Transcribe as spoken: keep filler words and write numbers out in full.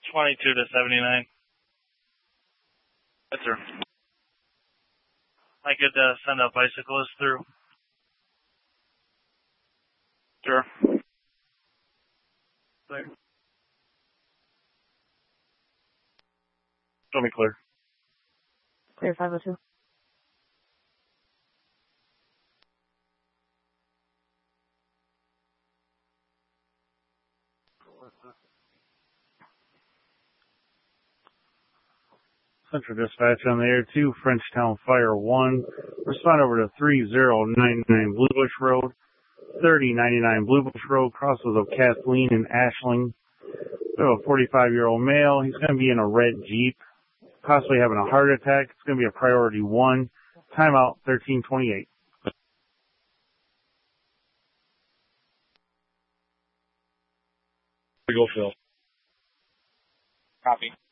twenty-two to seventy-nine. Yes, sir. I could uh, send a bicyclist through. Sure. Clear. Show me clear. Clear five oh two. Central Dispatch on the air two, Frenchtown Fire one. Respond over to three zero nine nine Blue Bush Road, thirty ninety-nine Blue Bush Road, crosses of Kathleen and Ashling. We have a forty-five-year-old male. He's going to be in a red Jeep, possibly having a heart attack. It's going to be a priority one. Timeout thirteen twenty-eight. Go, Phil. Copy.